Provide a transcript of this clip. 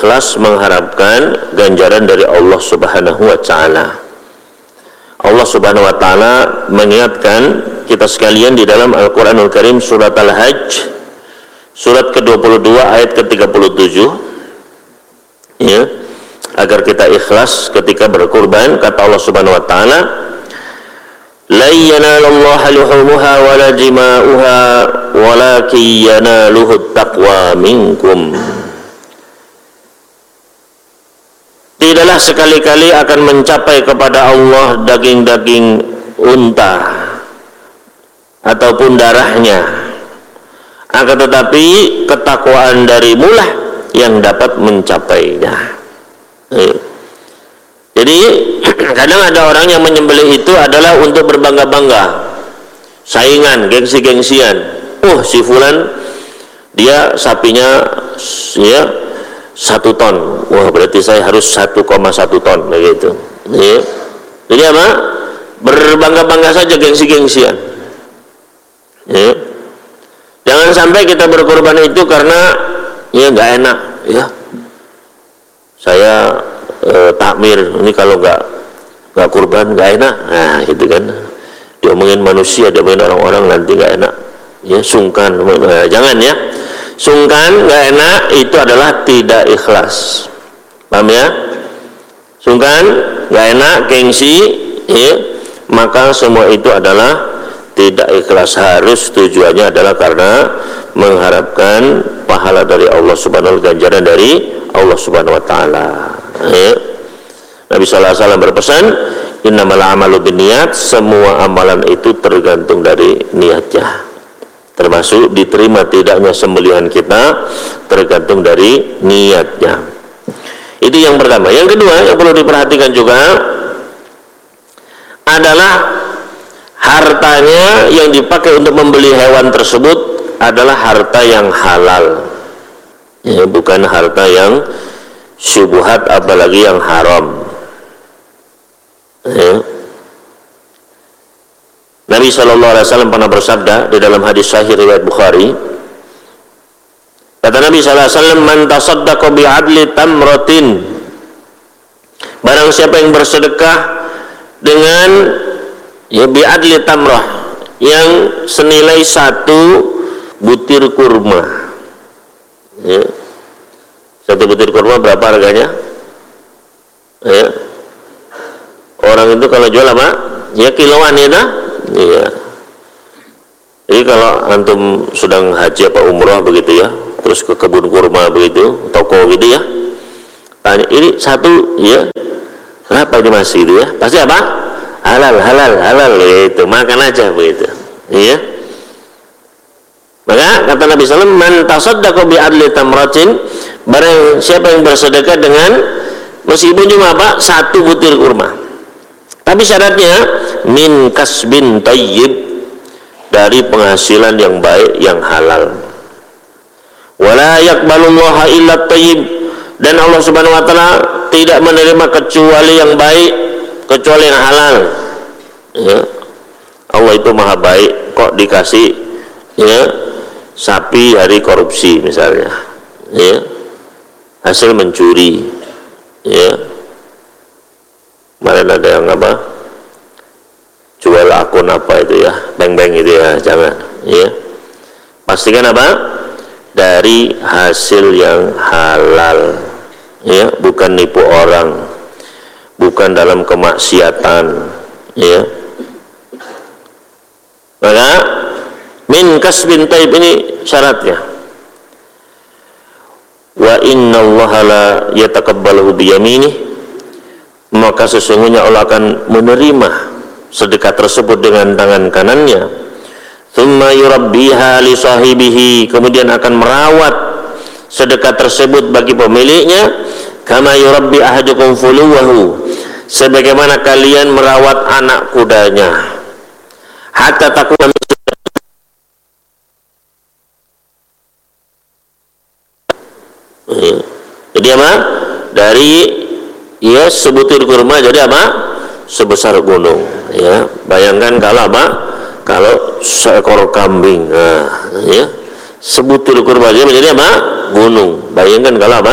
ikhlas mengharapkan ganjaran dari Allah Subhanahu wa taala. Allah Subhanahu wa taala mengingatkan kita sekalian di dalam Al-Qur'anul Karim surat Al-Hajj surat ke-22 ayat ke-37, ya, agar kita ikhlas ketika berkurban. Kata Allah Subhanahu wa taala, la yanalallaha luhumuha wala jima'uha walakin yanaluhu taqwa minkum. Tidaklah sekali-kali akan mencapai kepada Allah daging-daging unta ataupun darahnya, akan tetapi ketakwaan darimulah yang dapat mencapainya. Jadi kadang ada orang yang menyembelih itu adalah untuk berbangga-bangga, saingan, gengsi-gengsian. Oh, si fulan dia sapinya ya 1 ton. Wah, berarti saya harus 1,1 ton begitu. Ya. Jadi apa? Berbangga-bangga saja, gengsi-gengsian. Ya. Jangan sampai kita berkorban itu karena ya nggak enak, ya. Saya takmir, ini kalau nggak kurban nggak enak. Nah, itu kan diomongin manusia, diomongin orang-orang, nanti nggak enak. Ya, sungkan. Nah, jangan ya. Sungkan, nggak enak, itu adalah tidak ikhlas. Paham ya? Sungkan, nggak enak, gengsi, ya, maka semua itu adalah tidak ikhlas. Harus tujuannya adalah karena mengharapkan pahala dari Allah Subhanahu wa taala, ganjaran dari Allah Subhanahu wa taala. Ya. Nabi sallallahu alaihi wasallam berpesan, innamal a'malu binniyat, semua amalan itu tergantung dari niatnya. Termasuk diterima tidaknya sembelihan kita tergantung dari niatnya. Itu yang pertama. Yang kedua yang perlu diperhatikan juga adalah hartanya yang dipakai untuk membeli hewan tersebut adalah harta yang halal, ya, bukan harta yang syubhat apalagi yang haram. Ya. Nabi SAW pernah bersabda di dalam hadis sahih riwayat Bukhari, kata Nabi SAW, man tasaddaqa bi'adli tamratin, barang siapa yang bersedekah dengan ya bi'adli tamrah, yang senilai 1 butir kurma, ya. 1 butir kurma berapa harganya? Ya. Orang itu kalau jual apa? Ya kiloan, ya dah. Iya. Jadi kalau antum sedang haji apa umrah begitu ya, terus ke kebun kurma begitu, toko gitu ya, tanya ini 1 ya berapa ini mas gitu ya, pasti apa? Halal gitu, makan aja begitu. Iya. Maka kata Nabi SAW, man tasaddaqa bi adli tamratin, barang siapa yang bersedekah dengan meskipun cuma apa? 1 butir kurma. Tapi syaratnya min kasbin thayyib, dari penghasilan yang baik, yang halal. Wala yaqbalullaha illa thayyib, dan Allah Subhanahu wa taala tidak menerima kecuali yang baik, kecuali yang halal. Ya. Allah itu maha baik, kok dikasih ya sapi hari korupsi misalnya, ya, hasil mencuri, ya. Kemarin ada yang apa, jual akun apa itu ya, bank-bank itu ya, jangan, ya. Pastikan apa, dari hasil yang halal, ya, bukan nipu orang, bukan dalam kemaksiatan, ya. Maka min kasbin thayyib ini syaratnya. Wa innallaha la yataqabbalu biyaminih, maka sesungguhnya Allah akan menerima sedekah tersebut dengan tangan kanannya. Tsumma yurabbiha li sahibihi, kemudian akan merawat sedekah tersebut bagi pemiliknya, kama yurabbi ahadukum fuluwahu, sebagaimana kalian merawat anak kudanya, hatta takuna. Jadi apa? Dari ya sebutir kurma jadi apa? Sebesar gunung, ya. Bayangkan kalau apa? Kalau seekor kambing, nah, ya, sebutir kurma jadi apa? Gunung. Bayangkan kalau apa?